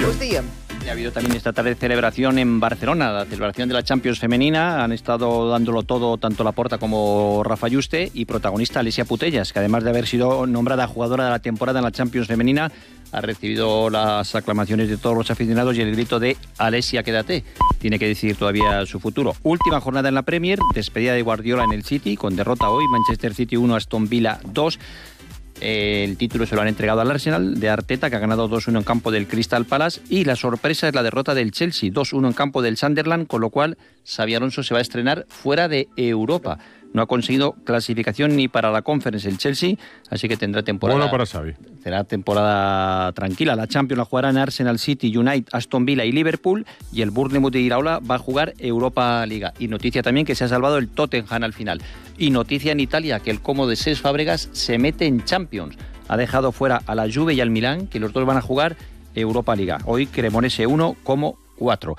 Buenos días. Ha habido también esta tarde celebración en Barcelona, la celebración de la Champions femenina. Han estado dándolo todo tanto Laporta como Rafa Yuste y protagonista Alessia Putellas, que además de haber sido nombrada jugadora de la temporada en la Champions femenina, ha recibido las aclamaciones de todos los aficionados y el grito de Alessia, quédate. Tiene que decidir todavía su futuro. Última jornada en la Premier, despedida de Guardiola en el City, con derrota hoy, Manchester City 1, Aston Villa 2. El título se lo han entregado al Arsenal de Arteta, que ha ganado 2-1 en campo del Crystal Palace, y la sorpresa es la derrota del Chelsea, 2-1 en campo del Sunderland, con lo cual Xabi Alonso se va a estrenar fuera de Europa. No ha conseguido clasificación ni para la Conference el Chelsea, así que tendrá temporada. Bueno para Xavi. Será temporada tranquila. La Champions la jugarán Arsenal, City, United, Aston Villa y Liverpool, y el Bournemouth de Iraola va a jugar Europa Liga. Y noticia también que se ha salvado el Tottenham al final. Y noticia en Italia que el Como de Cesc Fábregas se mete en Champions. Ha dejado fuera a la Juve y al Milán, que los dos van a jugar Europa Liga. Hoy Cremonese 1, Como 4.